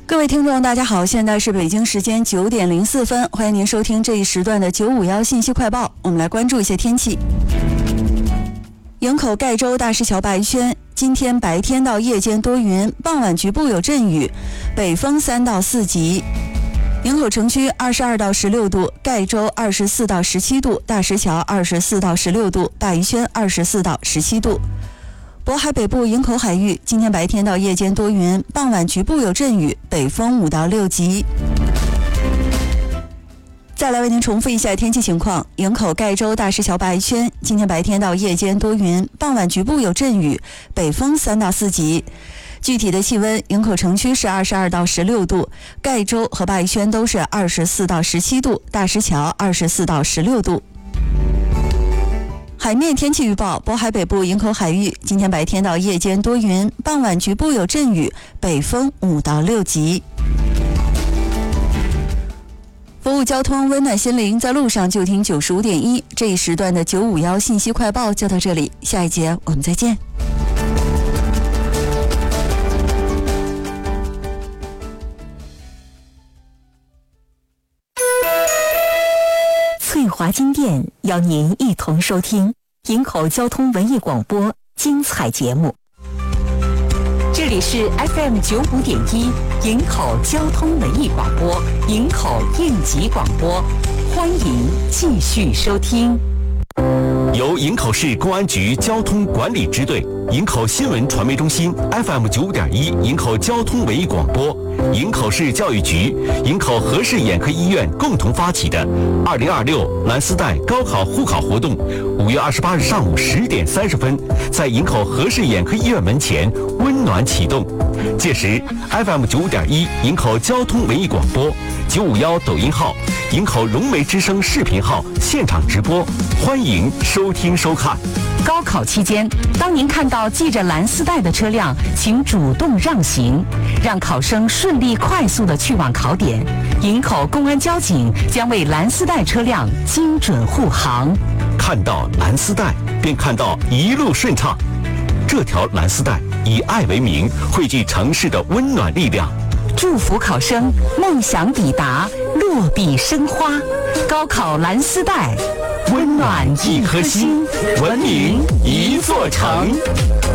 各位听众大家好，现在是北京时间9点04分，欢迎您收听这一时段的951信息快报。我们来关注一些天气。营口盖州大石桥灞轩今天白天到夜间多云，傍晚局部有阵雨，北风3到4级。营口城区22到16度，盖州24到17度，大石桥24到16度，灞轩24到17度。渤海北部营口海域今天白天到夜间多云，傍晚局部有阵雨，北风5到6级。再来为您重复一下天气情况：营口盖州大石桥灞轩今天白天到夜间多云，傍晚局部有阵雨，北风3到4级。具体的气温，营口城区是22到16度，盖州和灞轩都是24到17度，大石桥24到16度。海面天气预报：渤海北部营口海域今天白天到夜间多云，傍晚局部有阵雨，北风5到6级。服务交通，温暖心灵，在路上就听95.1。这一时段的951信息快报就到这里，下一节我们再见。 翠华金店邀您一同收听营口交通文艺广播精彩节目。这里是 FM 95.1营口交通文艺广播，营口应急广播，欢迎继续收听。 由营口市公安局交通管理支队、营口新闻传媒中心 FM 95.1营口交通文艺广播、营口市教育局、营口和氏眼科医院共同发起的2026蓝丝带高考护考活动，5月28日上午10点30分，在营口和氏眼科医院门前温暖启动。届时 FM 95.1营口交通文艺广播、951抖音号、营口融媒之声视频号现场直播，欢迎收听收看。 高考期间，当您看到系着蓝丝带的车辆，请主动让行，让考生顺利快速地去往考点。营口公安交警将为蓝丝带车辆精准护航。 看到蓝丝带，便看到一路顺畅。这条蓝丝带以爱为名，汇聚城市的温暖力量。 祝福考生梦想抵达，落笔生花。高考蓝丝带，温暖一颗心，文明一座城。